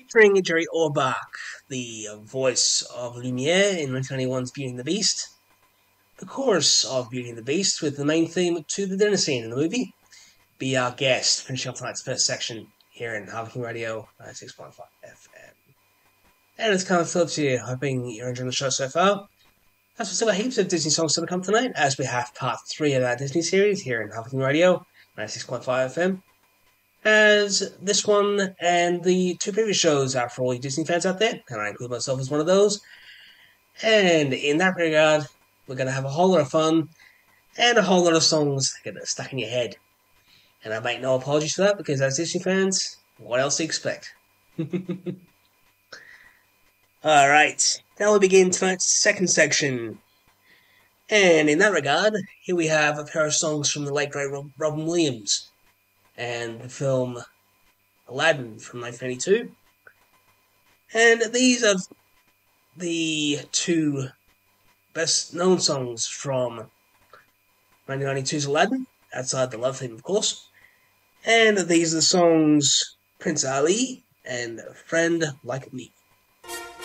featuring Jerry Orbach, the voice of Lumiere in 1991's Beauty and the Beast, the chorus of Beauty and the Beast with the main theme to the dinner scene in the movie, be our guest, finishing off tonight's first section here in Harvey King Radio 96.5 FM. And it's kind of Phillips here, hoping you're enjoying the show so far. As we still got heaps of Disney songs still to come tonight, as we have part 3 of our Disney series here in Harvey King Radio 96.5 FM. As this one and the 2 previous shows are for all you Disney fans out there, and I include myself as one of those. And in that regard, we're going to have a whole lot of fun and a whole lot of songs that get stuck in your head. And I make no apologies for that, because as Disney fans, what else do you expect? Alright, now we begin tonight's second section. And in that regard, here we have a pair of songs from the late great Robin Williams and the film Aladdin from 1982. And these are the 2 best known songs from 1992's Aladdin, outside the love theme, of course. And these are the songs Prince Ali and Friend Like Me.